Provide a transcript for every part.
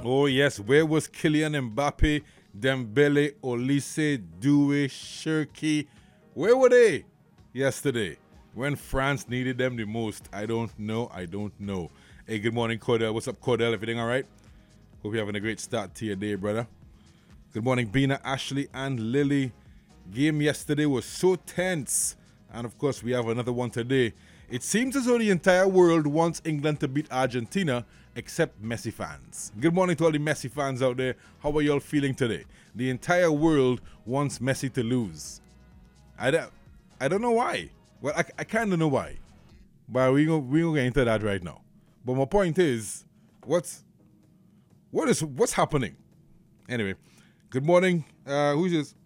Oh, yes. Where was Kylian Mbappe, Dembele, Olise, Doué, Shirky? Where were they yesterday when France needed them the most? I don't know. Hey, good morning, Cordell. What's up, Cordell? Everything all right? Hope you're having a great start to your day, brother. Good morning, Bina, Ashley, and Lily. Game yesterday was so tense. And, of course, we have another one today. It seems as though the entire world wants England to beat Argentina, except Messi fans. Good morning to all the Messi fans out there. How are you all feeling today? The entire world wants Messi to lose. I don't know why. Well, I kind of know why. But we gonna get into that right now. But my point is, what's happening? Anyway, good morning. Who's this?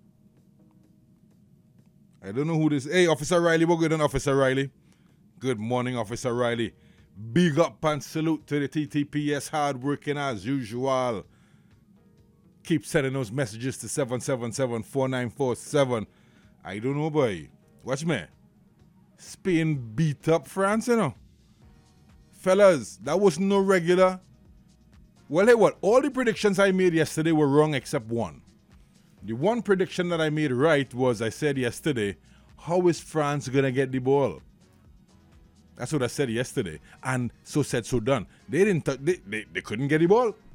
I don't know who this is. Hey, Officer Riley. We're good on Officer Riley. Good morning, Officer Riley. Big up and salute to the TTPS, hard working as usual. Keep sending those messages to 777-4947. I don't know, boy. Watch me. Spain beat up France, you know. Fellas, that was no regular. Well, hey, what? All the predictions I made yesterday were wrong except one. The one prediction that I made right was I said yesterday, how is France going to get the ball? That's what I said yesterday. And so said, so done. They couldn't get the ball.